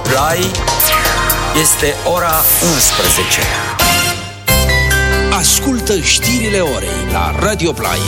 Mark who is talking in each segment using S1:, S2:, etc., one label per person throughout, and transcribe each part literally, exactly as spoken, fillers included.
S1: Play. Este ora unsprezece.
S2: Ascultă știrile orei la Radio Play.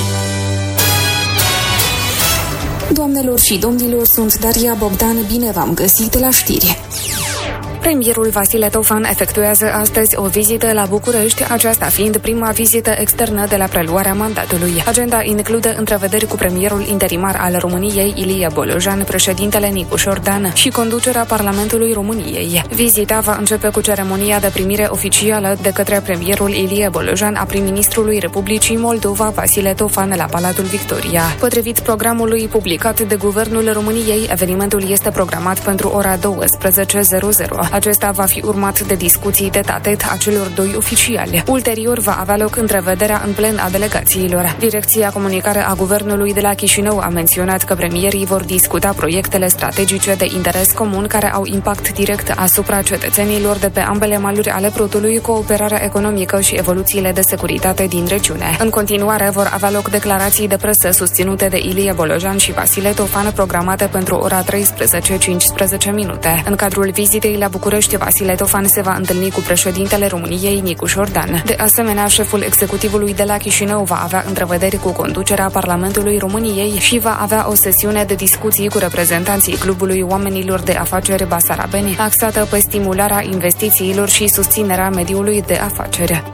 S3: Doamnelor și domnilor, sunt Daria Bogdan, bine v-am găsit la știri. Premierul Vasile Tofan efectuează astăzi o vizită la București, aceasta fiind prima vizită externă de la preluarea mandatului. Agenda include întrevederi cu premierul interimar al României, Ilie Bolojan, președintele Nicu Șordan și conducerea Parlamentului României. Vizita va începe cu ceremonia de primire oficială de către premierul Ilie Bolojan a prim-ministrului Republicii Moldova, Vasile Tofan, la Palatul Victoria. Potrivit programului publicat de Guvernul României, evenimentul este programat pentru ora douăsprezece. Acesta va fi urmat de discuții tete-a-tete a celor doi oficiali. Ulterior va avea loc întrevederea în plen a delegațiilor. Direcția Comunicare a Guvernului de la Chișinău a menționat că premierii vor discuta proiectele strategice de interes comun care au impact direct asupra cetățenilor de pe ambele maluri ale Prutului, cooperarea economică și evoluțiile de securitate din regiune. În continuare vor avea loc declarații de presă susținute de Ilie Bolojan și Vasile Tofan, programate pentru ora treisprezece cincisprezece minute. În cadrul vizitei la București, Vasile Tofan se va întâlni cu președintele României, Nicu Șordan. De asemenea, șeful executivului de la Chișinău va avea întrevederi cu conducerea Parlamentului României și va avea o sesiune de discuții cu reprezentanții Clubului Oamenilor de Afaceri Basarabeni, axată pe stimularea investițiilor și susținerea mediului de afaceri.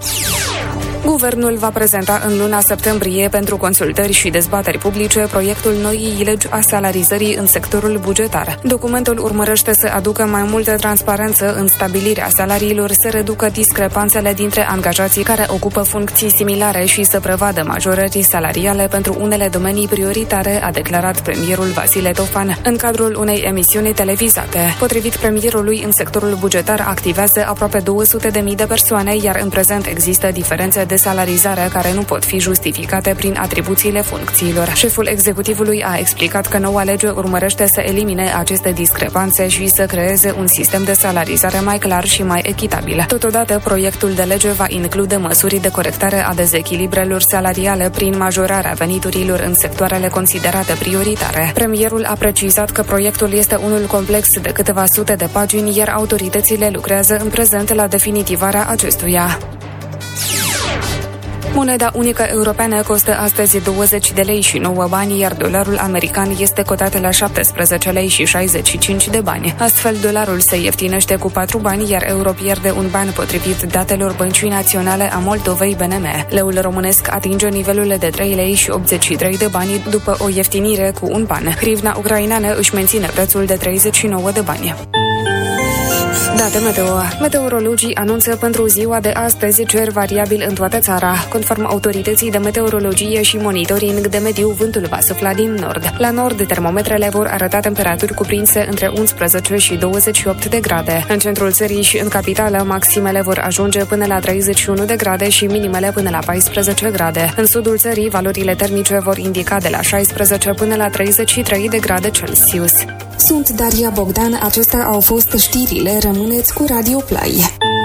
S3: Guvernul va prezenta în luna septembrie pentru consultări și dezbateri publice proiectul noii legi a salarizării în sectorul bugetar. Documentul urmărește să aducă mai multă transparență în stabilirea salariilor, să reducă discrepanțele dintre angajații care ocupă funcții similare și să prevadă majorări salariale pentru unele domenii prioritare, a declarat premierul Vasile Tofan în cadrul unei emisiuni televizate. Potrivit premierului, în sectorul bugetar activează aproape două sute de mii de persoane, iar în prezent există diferențe de salarizare care nu pot fi justificate prin atribuțiile funcțiilor. Șeful executivului a explicat că noua lege urmărește să elimine aceste discrepanțe și să creeze un sistem de salarizare mai clar și mai echitabil. Totodată, proiectul de lege va include măsuri de corectare a dezechilibrelor salariale prin majorarea veniturilor în sectoarele considerate prioritare. Premierul a precizat că proiectul este unul complex de câteva sute de pagini, iar autoritățile lucrează în prezent la definitivarea acestuia. Moneda unică europeană costă astăzi douăzeci de lei și nouă bani, iar dolarul american este cotat la șaptesprezece lei și șaizeci și cinci de bani. Astfel, dolarul se ieftinește cu patru bani, iar euro pierde un ban potrivit datelor Băncii Naționale a Moldovei B N M. Leul românesc atinge nivelul de trei lei și optzeci și trei de bani după o ieftinire cu un ban. Hrivna ucraineană își menține prețul de treizeci și nouă de bani. Date meteo. Meteorologii anunță pentru ziua de astăzi cer variabil în toată țara. Conform autorității de meteorologie și monitoring de mediu, vântul va sufla din nord. La nord, termometrele vor arăta temperaturi cuprinse între unsprezece și douăzeci și opt de grade. În centrul țării și în capitală, maximele vor ajunge până la treizeci și unu de grade și minimele până la paisprezece grade. În sudul țării, valorile termice vor indica de la șaisprezece până la treizeci și trei de grade Celsius. Sunt Daria Bogdan, acestea au fost știrile. Rămâneți cu Radio Play.